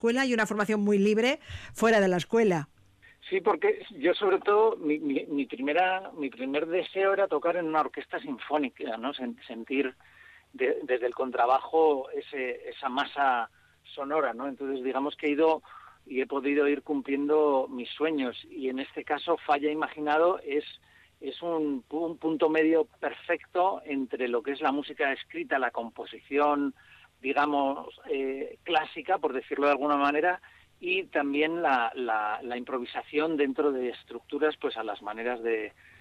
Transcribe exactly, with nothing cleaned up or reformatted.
escuela y una formación muy libre fuera de la escuela. Sí, porque yo sobre todo, mi, mi, mi primera mi primer deseo era tocar en una orquesta sinfónica, ¿no? Sentir de, desde el contrabajo ese, esa masa sonora, ¿no? Entonces digamos que he ido y he podido ir cumpliendo mis sueños, y en este caso Falla Imaginado es es un, un punto medio perfecto entre lo que es la música escrita, la composición, digamos, eh, clásica, por decirlo de alguna manera, y también la, la, la improvisación dentro de estructuras, pues a las maneras de,